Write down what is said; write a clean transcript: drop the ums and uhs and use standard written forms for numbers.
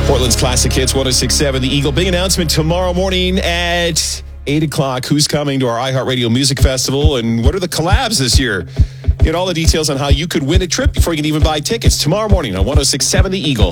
Portland's Classic Hits 106.7 The Eagle. Big announcement tomorrow morning at 8 o'clock. Who's coming to our iHeartRadio Music Festival and what are the collabs this year? Get all the details on how you could win a trip before you can even buy tickets tomorrow morning on 106.7 The Eagle.